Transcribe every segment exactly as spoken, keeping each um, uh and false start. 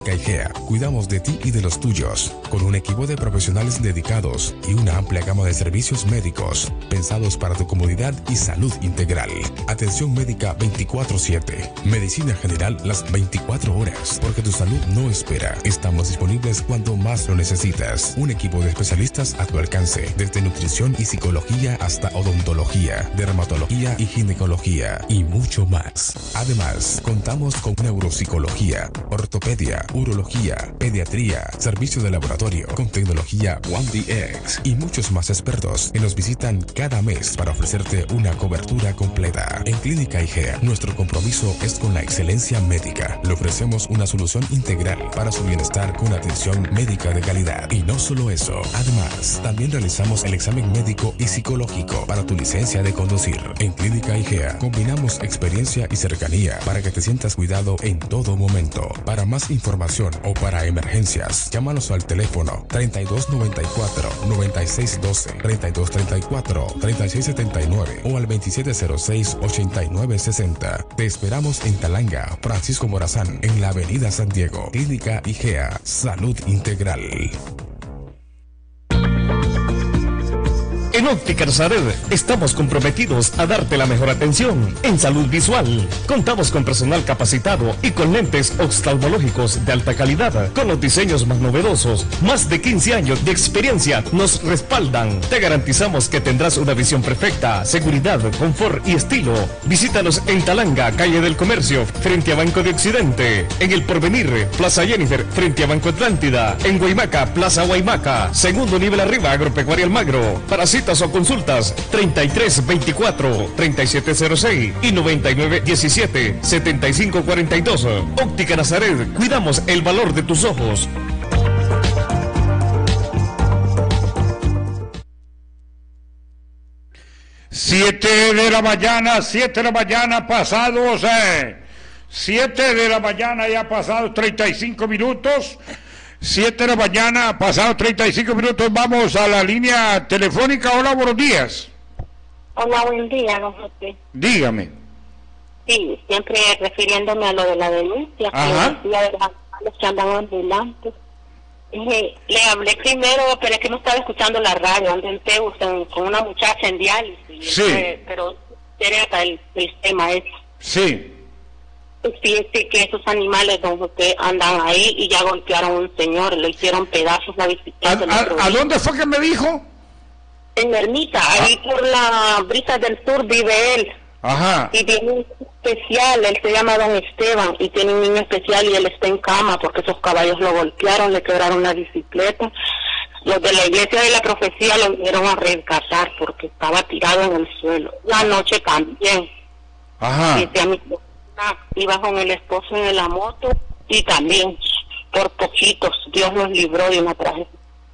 Caigea, cuidamos de ti y de los tuyos, con un equipo de profesionales dedicados y una amplia gama de servicios médicos, pensados para tu comodidad y salud integral. Atención médica veinticuatro siete, medicina general las veinticuatro horas, porque tu salud no espera. Estamos disponibles cuando más lo necesitas. Un equipo de especialistas a tu alcance, desde nutrición y psicología hasta odontología, dermatología y ginecología, y mucho más. Además, contamos con neuropsicología, ortopedia, urología, pediatría, servicio de laboratorio con tecnología One D X y muchos más expertos que nos visitan cada mes para ofrecerte una cobertura completa. En Clínica I G E A, nuestro compromiso es con la excelencia médica. Le ofrecemos una solución integral para su bienestar con atención médica de calidad. Y no solo eso, además, también realizamos el examen médico y psicológico para tu licencia de conducir. En Clínica I G E A combinamos experiencia y cercanía para que te sientas cuidado en todo momento. Para más información o para emergencias, llámanos al teléfono treinta y dos noventa y cuatro, noventa y seis doce, treinta y dos treinta y cuatro, treinta y seis setenta y nueve o al veintisiete cero seis, ochenta y nueve sesenta. Te esperamos en Talanga, Francisco Morazán, en la Avenida San Diego. Clínica I G E A, Salud Integral. En Óptica Nazaret estamos comprometidos a darte la mejor atención en salud visual. Contamos con personal capacitado y con lentes oftalmológicos de alta calidad, con los diseños más novedosos. Más de quince años de experiencia nos respaldan. Te garantizamos que tendrás una visión perfecta, seguridad, confort y estilo. Visítanos en Talanga, calle del Comercio, frente a Banco de Occidente. En El Porvenir, Plaza Jennifer, frente a Banco Atlántida. En Guaymaca, Plaza Guaymaca. Segundo nivel arriba, Agropecuaria Almagro. Para citas o consultas, treinta y tres veinticuatro, treinta y siete cero seis y noventa y nueve diecisiete, setenta y cinco cuarenta y dos. Óptica Nazaret, cuidamos el valor de tus ojos. Siete de la mañana, siete de la mañana pasados, eh, siete de la mañana ya pasados treinta y cinco minutos. siete de la mañana, pasado treinta y cinco minutos, vamos a la línea telefónica. Hola, buenos días. Hola, buen día, don José. Dígame. Sí, siempre refiriéndome a lo de la denuncia, Ajá. que decía de los animales que andan ambulantes. Eh, le hablé primero, pero es que no estaba escuchando la radio, ando en Teus con, con una muchacha en diálisis. Sí. Eh, pero era hasta el, el tema ese. Sí. Fíjese que esos animales, don José, andan ahí y ya golpearon a un señor, le hicieron pedazos la bicicleta. ¿A, a, ¿A dónde fue que me dijo? En Ermita, ahí ah. por la Brisa del Sur vive él. Ajá. Y tiene un especial, él se llama Don Esteban, y tiene un niño especial y él está en cama porque esos caballos lo golpearon, le quebraron la bicicleta. Los de la iglesia de la profecía lo vinieron a rescatar porque estaba tirado en el suelo. La noche también. Ajá. Y a mi iba con el esposo en la moto y también por poquitos Dios nos libró de una tragedia.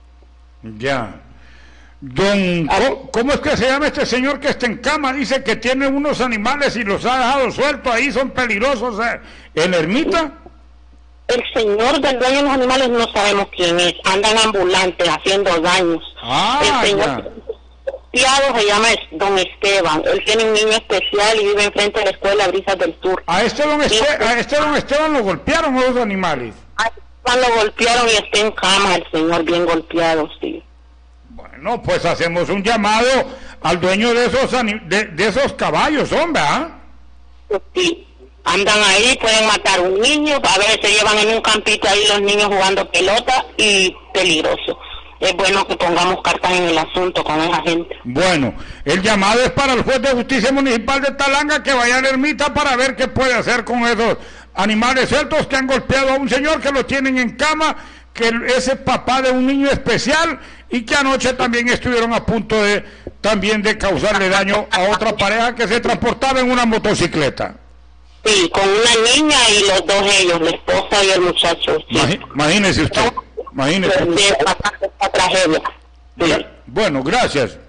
Ya. Don, ¿cómo, ¿cómo es que se llama este señor que está en cama? Dice que tiene unos animales y los ha dejado sueltos ahí, son peligrosos, ¿eh? ¿En Ermita? El señor del dueño de los animales no sabemos quién es, andan ambulantes haciendo daños. Ah, el señor se llama Don Esteban, él tiene un niño especial y vive enfrente de la escuela Brisas del Sur. ¿A este Don, Este- a este don Esteban lo golpearon los animales? A Esteban lo golpearon y está en cama el señor, bien golpeado, sí. Bueno, pues hacemos un llamado al dueño de esos de, de esos caballos, hombre, ¿ah? Sí, andan ahí, pueden matar a un niño, a veces se llevan en un campito ahí los niños jugando pelota y peligroso. Es bueno que pongamos cartas en el asunto con esa gente. Bueno, el llamado es para el juez de justicia municipal de Talanga que vaya a la ermita para ver qué puede hacer con esos animales sueltos que han golpeado a un señor, que lo tienen en cama, que ese papá de un niño especial, y que anoche también estuvieron a punto de también de causarle daño a otra pareja que se transportaba en una motocicleta. Sí, con una niña y los dos ellos, la esposa y el muchacho. Sí. Imagi- imagínese usted. Imagínese. De esta tragedia. Sí. Bueno, gracias.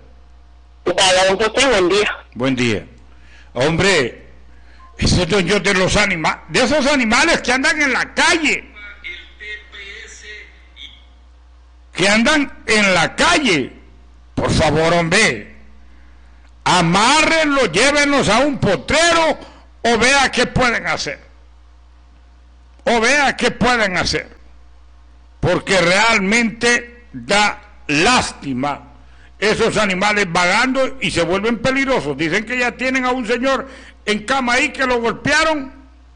Buen día. Buen día. Hombre, ese dueño de los animales, de esos animales que andan en la calle, que andan en la calle, por favor, hombre, amárrenlo, llévenlos a un potrero o vea qué pueden hacer. o vea qué pueden hacer, porque realmente da lástima esos animales vagando y se vuelven peligrosos. Dicen que ya tienen a un señor en cama ahí que lo golpearon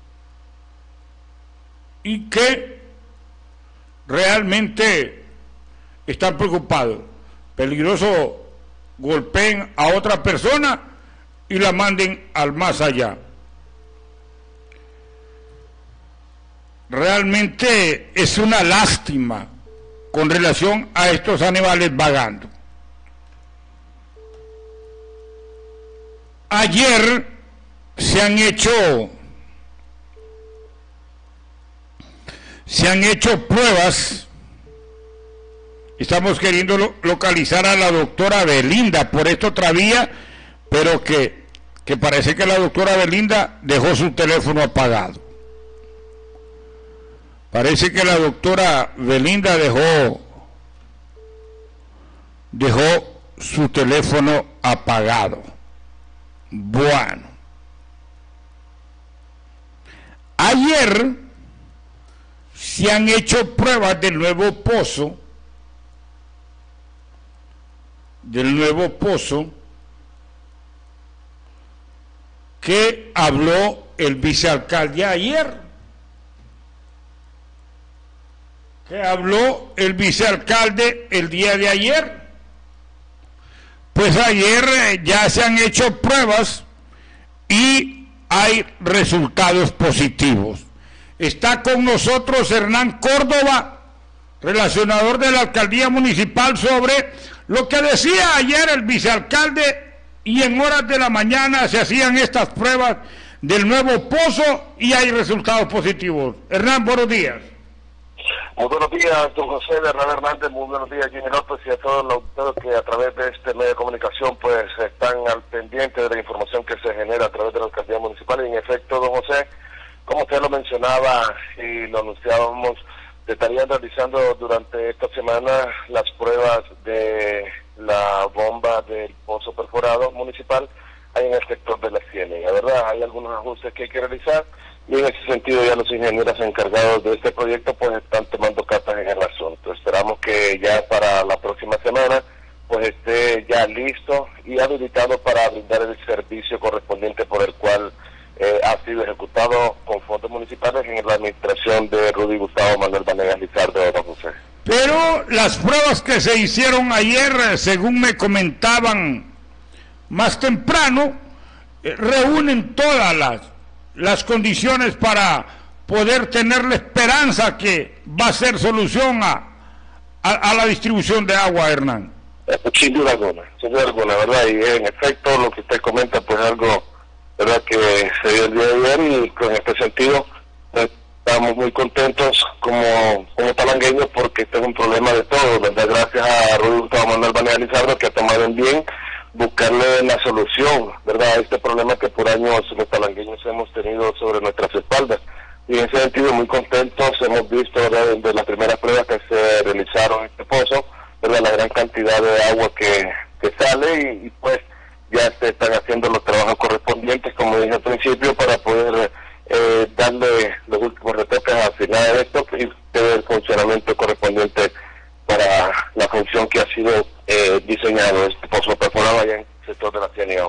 y que realmente están preocupados. Peligroso golpeen a otra persona y la manden al más allá. Realmente es una lástima con relación a estos animales vagando. Ayer se han hecho se han hecho pruebas. Estamos queriendo lo, localizar a la doctora Belinda por esta otra vía, pero que, que parece que la doctora Belinda dejó su teléfono apagado. Parece que la doctora Belinda dejó dejó su teléfono apagado. Bueno, ayer se han hecho pruebas del nuevo pozo, del nuevo pozo que habló el vicealcalde ayer, que habló el vicealcalde el día de ayer. Pues ayer eh, ya se han hecho pruebas y hay resultados positivos. Está con nosotros Hernán Córdoba, relacionador de la alcaldía municipal, sobre lo que decía ayer el vicealcalde, y en horas de la mañana se hacían estas pruebas del nuevo pozo y hay resultados positivos. Hernán, buenos días. Muy buenos días, don José Hernán Hernández, muy buenos días, Jimmy López, y a todos los auditores que a través de este medio de comunicación pues están al pendiente de la información que se genera a través de la alcaldía municipal. Y en efecto, don José, como usted lo mencionaba y lo anunciábamos, se estarían realizando durante esta semana las pruebas de la bomba del pozo perforado municipal ahí en el sector de la Ciénaga, ¿verdad? Hay algunos ajustes que hay que realizar y en ese sentido ya los ingenieros encargados de este proyecto pues están tomando cartas en el asunto. Esperamos que ya para la próxima semana pues esté ya listo y habilitado para brindar el servicio correspondiente por el cual eh, ha sido ejecutado con fondos municipales en la administración de Rudy Gustavo Manuel Vanegas Lizardo de Don José. Pero las pruebas que se hicieron ayer, según me comentaban más temprano, eh, reúnen todas las, las condiciones para poder tener la esperanza que va a ser solución a, a, a la distribución de agua, Hernán. Sin duda alguna, sin duda alguna, ¿verdad? Y en efecto lo que usted comenta pues algo, ¿verdad?, que se dio el día de ayer, y con este sentido pues, estamos muy contentos como, como talangueños porque este es un problema de todos, ¿verdad? Gracias a Rudy Gustavo Manuel Vanegas Lizardo que ha tomado en bien buscarle la solución, ¿verdad?, a este problema que por años los talangueños hemos tenido sobre nuestras espaldas. Y en ese sentido muy contentos, hemos visto, ¿verdad?, de las primeras pruebas que se realizaron en este pozo, ¿verdad?, la gran cantidad de agua que, que sale y, y pues ya se están haciendo los trabajos correspondientes, como dije al principio, para poder eh, darle los últimos retoques al final de esto y tener el funcionamiento correspondiente para la función que ha sido eh, diseñado este pozo perforado allá en el sector de la Ciénaga.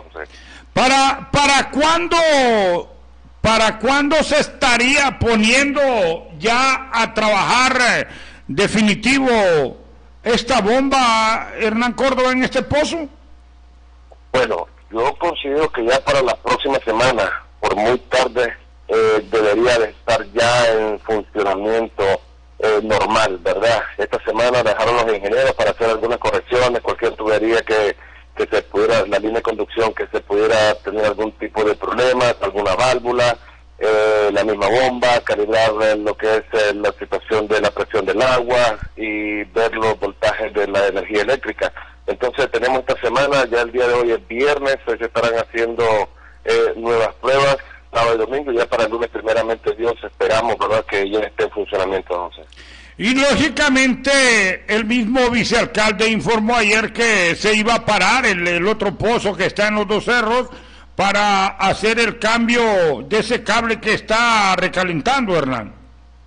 ¿Para, para cuándo, para cuándo se estaría poniendo ya a trabajar eh, definitivo esta bomba, Hernán Córdoba, en este pozo? Bueno, yo considero que ya para la próxima semana, por muy tarde, eh, debería de estar ya en funcionamiento eh, normal, ¿verdad? Esta semana dejaron los ingenieros para hacer algunas correcciones, cualquier tubería que, que se pudiera, la línea de conducción que se pudiera tener algún tipo de problema, alguna válvula, eh, la misma bomba, calibrar lo que es eh, la situación de la presión del agua y ver los voltajes de la energía eléctrica. Entonces tenemos esta semana, ya el día de hoy es viernes, hoy se estarán haciendo eh, nuevas pruebas, sábado y domingo, y ya para el lunes primeramente Dios esperamos, ¿verdad?, que ya esté en funcionamiento. No sé. Y lógicamente el mismo vicealcalde informó ayer que se iba a parar el, el otro pozo que está en los dos cerros para hacer el cambio de ese cable que está recalentando, Hernán.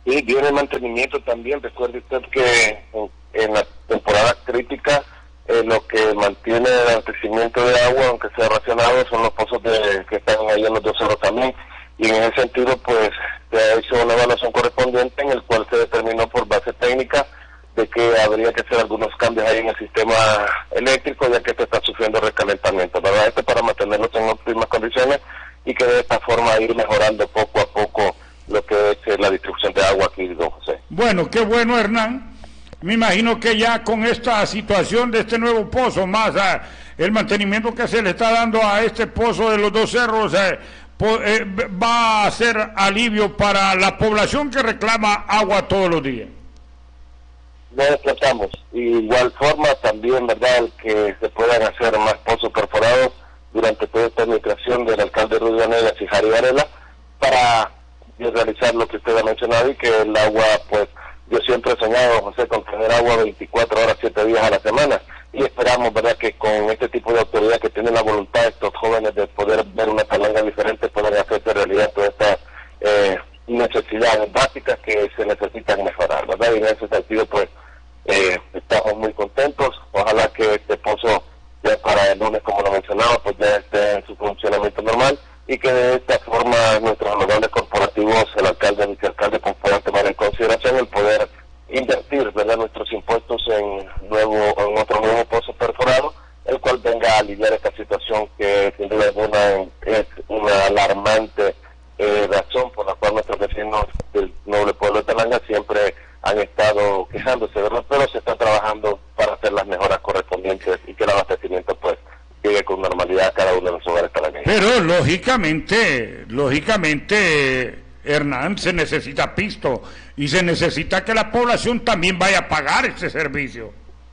Sí, viene el mantenimiento también. Recuerde usted que en, en la temporada crítica eh, lo que mantiene el abastecimiento de agua, aunque sea racionado, son los pozos de, que están ahí en los dos cerros también. Y en ese sentido, pues, se ha hecho una evaluación correspondiente en el cual se determinó por base técnica de que habría que hacer algunos cambios ahí en el sistema eléctrico, ya que este está sufriendo recalentamiento, ¿verdad? Esto para mantenerlos en óptimas condiciones y que de esta forma ir mejorando poco a poco lo que es la distribución de agua aquí, don José. Bueno, qué bueno, Hernán. Me imagino que ya con esta situación de este nuevo pozo, más eh, el mantenimiento que se le está dando a este pozo de los dos cerros, eh, po, eh, va a ser alivio para la población que reclama agua todos los días. No desplazamos. Igual forma también, ¿verdad?, el que se puedan hacer más pozos perforados durante toda esta administración del alcalde Rudy Vanegas y Jari Varela para realizar lo que usted ha mencionado y que el agua, pues, yo siempre he soñado, José, con tener agua veinticuatro horas, siete días a la semana, y esperamos, ¿verdad?, que con este tipo de autoridad que tienen la voluntad de estos jóvenes de poder ver una talanga diferente, puedan hacerse realidad todas estas eh, necesidades básicas que se necesitan mejorar, ¿verdad? Y en ese sentido, pues, eh, estamos muy contentos. Ojalá que este pozo ya para el lunes, como lo mencionaba, pues ya esté en su funcionamiento normal y que de esta forma nuestros honorables corporativos, el alcalde y vicealcalde, pues puedan tomar en consideración el poder invertir, ¿verdad?, nuestros impuestos en nuevo en otro nuevo pozo perforado, el cual venga a aliviar esta situación que sin duda alguna es una alarmante eh, razón por la cual nuestros vecinos del noble pueblo de Talanga siempre han estado quejándose, ¿verdad? Pero se está trabajando para hacer las mejoras correspondientes y que el abastecimiento, pues, llegue con normalidad a cada uno de los hogares talangueños. Pero, lógicamente, lógicamente, Hernán, se necesita pisto y se necesita que la población también vaya a pagar este servicio.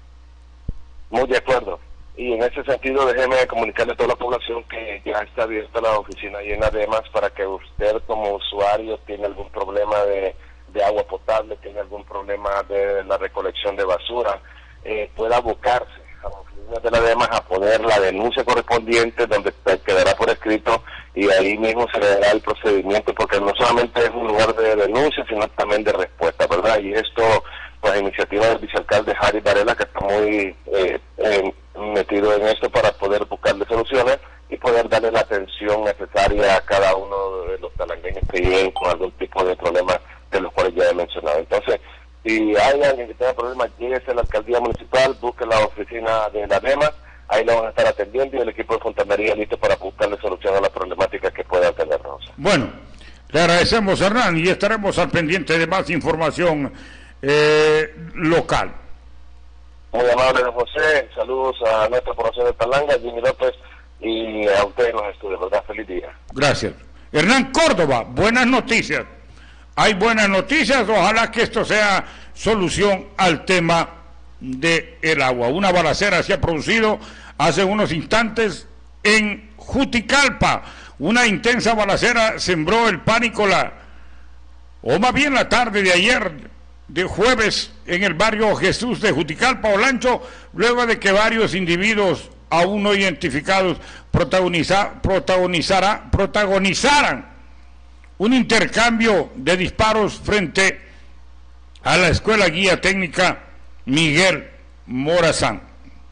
Muy de acuerdo. Y en ese sentido, déjeme comunicarle a toda la población que ya está abierta la oficina llena de más para que usted como usuario tiene algún problema de de agua potable, tiene algún problema de la recolección de basura, eh, pueda abocarse a la oficina de la DEMAS a poner la denuncia correspondiente, donde quedará por escrito y ahí mismo se le dará el procedimiento, porque no solamente es un lugar de denuncia, sino también de respuesta, ¿verdad? Y esto, pues, iniciativa del vicealcalde Jari Varela, que está muy eh, eh, metido en esto para poder buscarle soluciones y poder darle la atención necesaria a cada uno de los talangueños que lleguen con algún tipo de problema de los cuales ya he mencionado. Entonces, si hay alguien que tenga problemas, lléguese a la alcaldía municipal, busque la oficina de la DEMAS, ahí lo van a estar atendiendo y el equipo de fontanería listo para buscarle solución a las problemáticas que puedan tener. Bueno, le agradecemos, Hernán, y estaremos al pendiente de más información eh, local. Muy amable, don José. Saludos a nuestra población de Talanga, Jimmy López, y a ustedes en los estudios, ¿verdad? Feliz día. Gracias. Hernán Córdoba, buenas noticias. Hay buenas noticias, ojalá que esto sea solución al tema del agua. Una balacera se ha producido hace unos instantes en Juticalpa. Una intensa balacera sembró el pánico, la, o más bien la tarde de ayer, de jueves, en el barrio Jesús de Juticalpa, Olancho, luego de que varios individuos aún no identificados protagoniza, protagonizara, protagonizaran un intercambio de disparos frente a la Escuela Guía Técnica Miguel Morazán.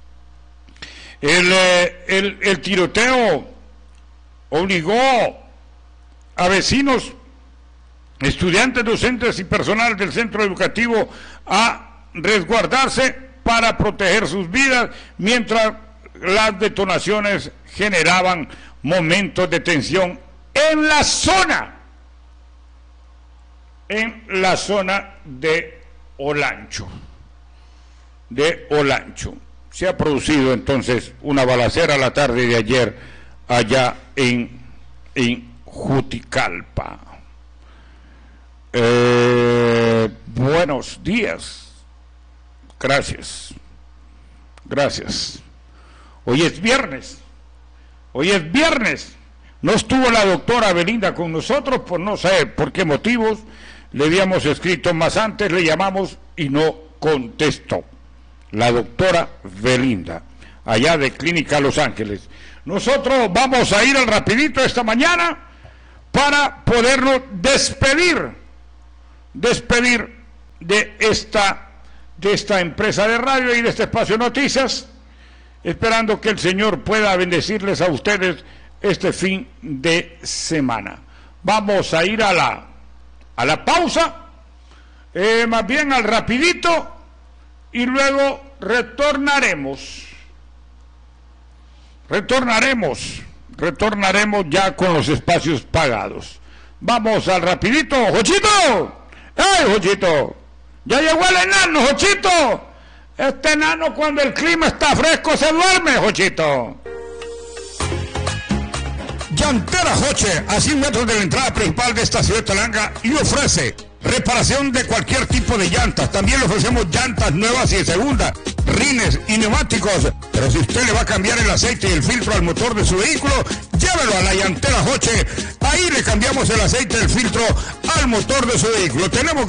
El, el, el tiroteo obligó a vecinos, estudiantes, docentes y personal del centro educativo a resguardarse para proteger sus vidas, mientras las detonaciones generaban momentos de tensión en la zona en la zona de Olancho, de Olancho. Se ha producido entonces una balacera la tarde de ayer allá en, en Juticalpa. Eh, buenos días. Gracias. Gracias. Hoy es viernes. Hoy es viernes. No estuvo la doctora Belinda con nosotros, por no sé por qué motivos. Le habíamos escrito más antes, le llamamos y no contestó. La doctora Belinda, allá de Clínica Los Ángeles. Nosotros vamos a ir al rapidito esta mañana para podernos despedir despedir de esta, de esta empresa de radio y de este espacio Noticias, esperando que el Señor pueda bendecirles a ustedes este fin de semana. Vamos a ir a la, a la pausa, eh, más bien al rapidito, y luego retornaremos. Retornaremos, retornaremos ya con los espacios pagados. Vamos al rapidito, Jochito. ¡Ey, Jochito! Ya llegó el enano, Jochito. Este enano cuando el clima está fresco se duerme, Jochito. Llantera Joche, a cien metros de la entrada principal de esta ciudad de Talanga, y ofrece reparación de cualquier tipo de llantas. También le ofrecemos llantas nuevas y de segunda, rines y neumáticos. Pero si usted le va a cambiar el aceite y el filtro al motor de su vehículo, llévelo a la Llantera Joche. Ahí le cambiamos el aceite y el filtro al motor de su vehículo. Tenemos